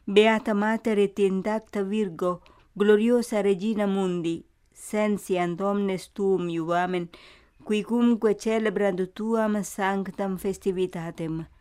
Beata Mater et intacta Virgo, gloriosa Regina Mundi, sensiant omnes tuum iuamen, quicumque celebrant tuam sanctam festivitatem.